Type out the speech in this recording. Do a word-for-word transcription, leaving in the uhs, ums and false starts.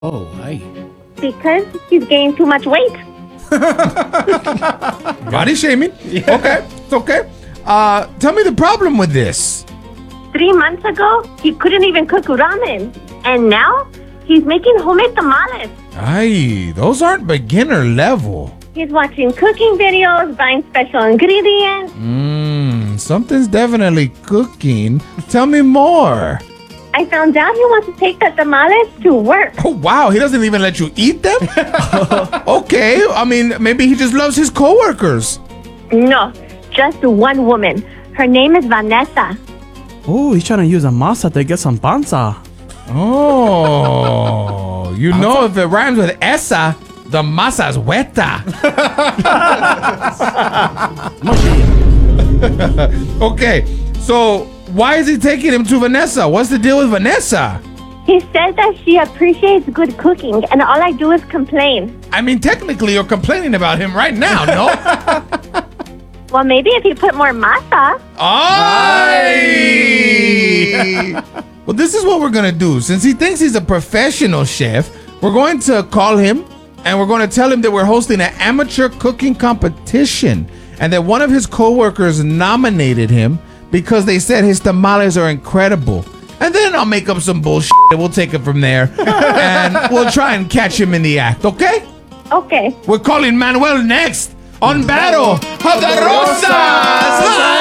Oh, ay. Because he's gained too much weight. Body shaming. Yeah. Okay, it's okay. Uh, tell me the problem with this. Three months ago, he couldn't even cook ramen. And now, he's making homemade tamales. Ay, those aren't beginner level. He's watching cooking videos, buying special ingredients. Mmm, something's definitely cooking. Tell me more. I found out he wants to take the tamales to work. Oh, wow, he doesn't even let you eat them? Okay, I mean, maybe he just loves his coworkers. No, just one woman. Her name is Vanessa. Oh, he's trying to use a masa to get some panza. Oh, you know if it rhymes with esa, the masa's weta. Okay, so why is he taking him to Vanessa? What's the deal with Vanessa? He said that she appreciates good cooking, and all I do is complain. I mean, technically, you're complaining about him right now, no? Well, maybe if he put more masa. Aye. Well, this is what we're going to do. Since he thinks he's a professional chef, we're going to call him and we're going to tell him that we're hosting an amateur cooking competition and that one of his coworkers nominated him because they said his tamales are incredible. And then I'll make up some bullshit and we'll take it from there and we'll try and catch him in the act, okay? Okay. We're calling Manuel next on Battle of the Rosas.